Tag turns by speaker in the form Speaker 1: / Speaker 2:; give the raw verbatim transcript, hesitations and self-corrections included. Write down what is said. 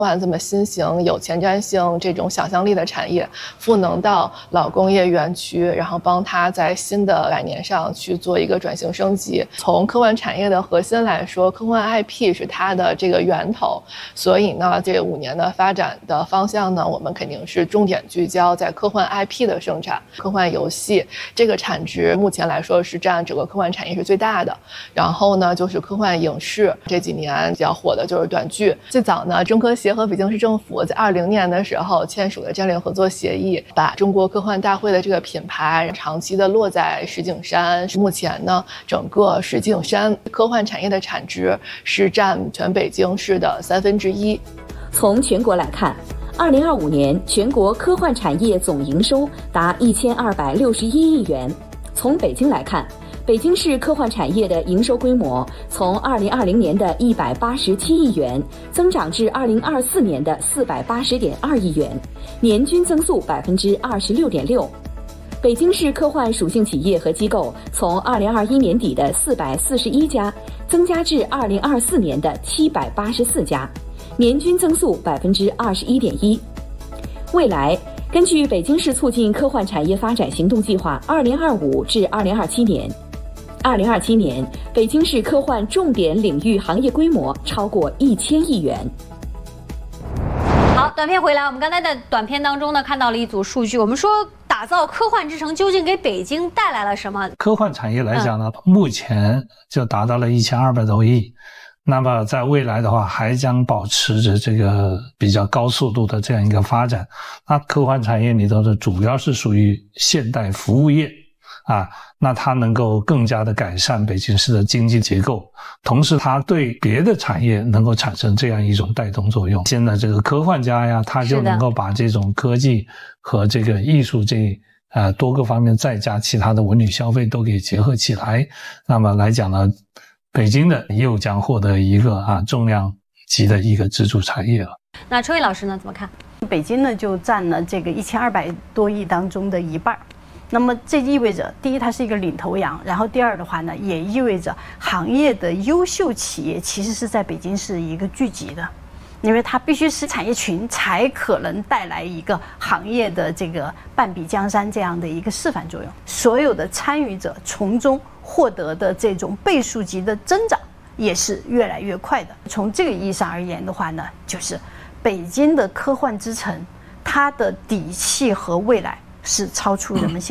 Speaker 1: 换这么新型、有前瞻性、这种想象力的产业赋能到老工业园区，然后帮它在新的百年上去做一个转型升级。从科幻产业的核心来说，科幻 I P 是它的这个源头，所以呢，这五年的发展的方向呢，我们肯定是重点聚焦在科幻 I P 的生产。科幻游戏这个产值目前来说是占整个科幻产业是最大的。然后呢，就是科幻影视，这几年比较火的就是短剧。最早呢，中科协和北京市政府在二零年的时候签署了战略合作协议，把中国科幻大会的这个品牌长期的落在石景山。目前呢，整个石景山科幻产业的产值是占全北京市的三分之一。
Speaker 2: 从全国来看，二零二五年全国科幻产业总营收达一千二百六十一亿元。从北京来看，北京市科幻产业的营收规模从二零二零年的一百八十七亿元增长至二零二四年的四百八十点二亿元，年均增速百分之二十六点六。北京市科幻属性企业和机构从二零二一年底的四百四十一家增加至二零二四年的七百八十四家，年均增速百分之二十一点一。未来，根据北京市促进科幻产业发展行动计划二零二五至二零二七年。二零二七年，北京市科幻重点领域行业规模超过一千亿元。
Speaker 3: 好，短片回来，我们刚才的短片当中呢，看到了一组数据。我们说，打造科幻之城究竟给北京带来了什么？
Speaker 4: 科幻产业来讲呢，嗯、目前就达到了一千二百多亿。那么在未来的话，还将保持着这个比较高速度的这样一个发展。那科幻产业里头的主要是属于现代服务业。啊，那它能够更加的改善北京市的经济结构，同时它对别的产业能够产生这样一种带动作用。现在这个科幻家呀，他就能够把这种科技和这个艺术这呃多个方面再加其他的文旅消费都给结合起来。那么来讲呢，北京的又将获得一个啊重量级的一个支柱产业了。
Speaker 3: 那春雨老师呢怎么看？
Speaker 5: 北京呢就占了这个一千二百多亿当中的一半。那么这意味着，第一，它是一个领头羊，然后第二的话呢，也意味着行业的优秀企业其实是在北京市一个聚集的，因为它必须是产业群才可能带来一个行业的这个半壁江山这样的一个示范作用。所有的参与者从中获得的这种倍数级的增长也是越来越快的。从这个意义上而言的话呢，就是北京的科幻之城，它的底气和未来是超出人们想